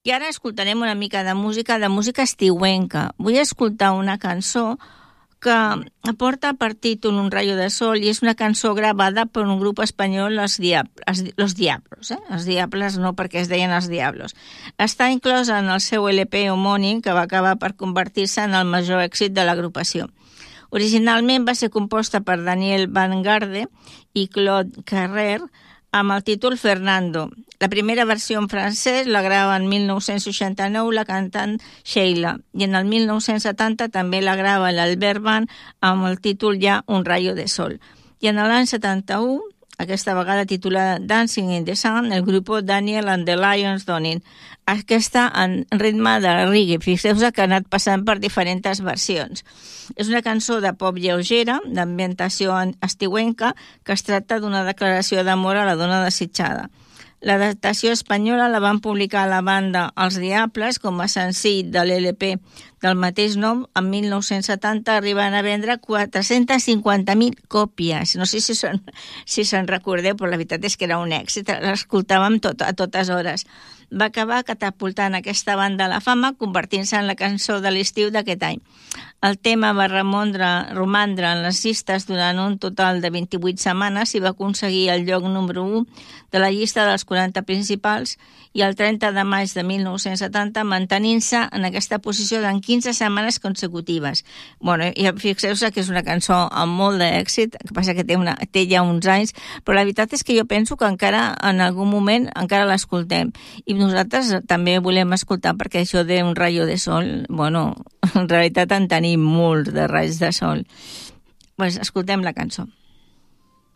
I ara escoltarem una mica de música estiuenca. Vull escoltar una cançó que porta per títol Un rayo de sol i és una cançó gravada per un grup espanyol, Los Diablos. Els Diables no, perquè es deien Els Diablos. Està inclosa en el seu LP homònim, que va acabar per convertir-se en el major èxit de l'agrupació. Originalment va ser composta per Daniel Van Garde i Claude Carrer, amb el títol Fernando. La primera versió en francès la grava en 1969 la cantant Sheila i en el 1970 també la grava l'Albert Van amb el títol ja Un rayo de sol. I en l'any 71, aquesta vegada titulada Dancing in the Sun, el grup Daniel and the Lions Donin. Aquesta en ritme de reggae. Fixeu-vos que ha anat passant per diferents versions. És una cançó de pop lleugera, d'ambientació estiuenca, que es tracta d'una declaració d'amor a la dona desitjada. L'adaptació espanyola la van publicar a la banda Els Diables com a senzill de l'LP del mateix nom en 1970, arribant a vendre 450.000 còpies. No sé si se'n recordeu, però la veritat és que era un èxit. L'escoltàvem a totes hores. Va acabar catapultant aquesta banda a la fama, convertint-se en la cançó de l'estiu d'aquest any. El tema va romandre en les llistes durant un total de 28 setmanes i va aconseguir el lloc número 1 de la llista dels 40 principals i el 30 de maig de 1970 mantenint-se en aquesta posició en 15 setmanes consecutives. Bueno, i fixeu-vos que és una cançó amb molt d'èxit, que passa que té ja uns anys, però la veritat és que jo penso que encara en algun moment encara l'escoltem. I nosaltres també volem escoltar, perquè això d'un rayo de sol, bueno, en realitat en tenim molts de raigs de sol. Pues escoltem la cançó.